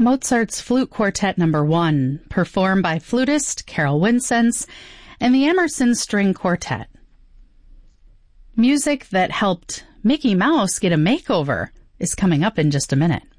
Mozart's Flute Quartet No. 1, performed by flutist Carol Winsense and the Emerson String Quartet. Music that helped Mickey Mouse get a makeover is coming up in just a minute.